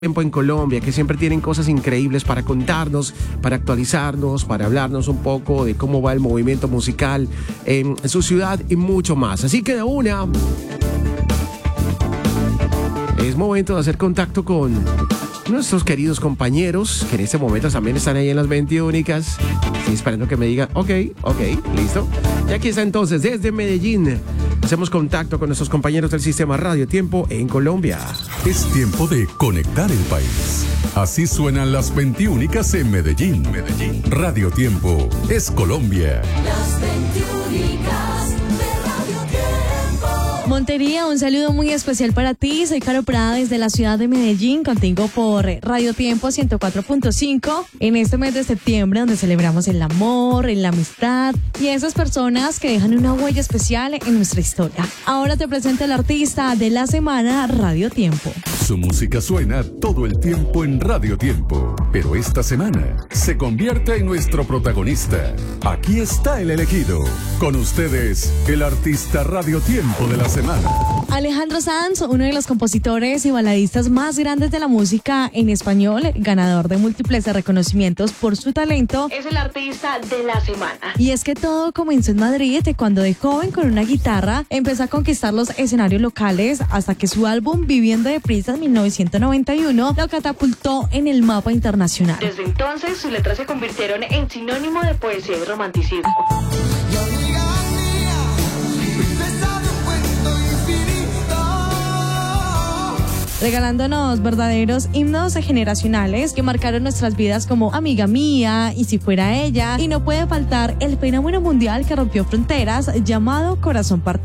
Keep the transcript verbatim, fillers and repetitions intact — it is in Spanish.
Tiempo en Colombia, que siempre tienen cosas increíbles para contarnos, para actualizarnos, para hablarnos un poco de cómo va el movimiento musical en su ciudad y mucho más. Así que de una, es momento de hacer contacto con nuestros queridos compañeros, que en este momento también están ahí en las veintiúnicas. Estoy esperando que me digan, ok, ok, listo. Y aquí está entonces, desde Medellín, hacemos contacto con nuestros compañeros del sistema Radio Tiempo en Colombia. Es tiempo de conectar el país. Así suenan las veintiúnicas en Medellín. Medellín. Radio Tiempo es Colombia. Las veintiúnicas de Radio Tiempo. Montería, un saludo muy especial para ti. Soy Caro Prada desde la ciudad de Medellín, contigo por Radio Tiempo ciento cuatro punto cinco en este mes de septiembre, donde celebramos el amor, la amistad y esas personas que dejan una huella especial en nuestra historia. Ahora te presento el artista de la semana, Radio Tiempo. Su música suena todo el tiempo en Radio Tiempo, pero esta semana se convierte en nuestro protagonista. Aquí está el elegido. Con ustedes, el artista Radio Tiempo de la semana. Alejandro Sanz, uno de los compositores y baladistas más grandes de la música en español, ganador de múltiples reconocimientos por su talento, es el artista de la semana. Y es que todo comenzó en Madrid, cuando de joven con una guitarra empezó a conquistar los escenarios locales, hasta que su álbum Viviendo Deprisa en mil novecientos noventa y uno lo catapultó en el mapa internacional. Desde entonces sus letras se convirtieron en sinónimo de poesía y romanticismo. Regalándonos verdaderos himnos generacionales que marcaron nuestras vidas, como Amiga Mía y Si Fuera Ella, y no puede faltar el fenómeno mundial que rompió fronteras llamado Corazón Partido.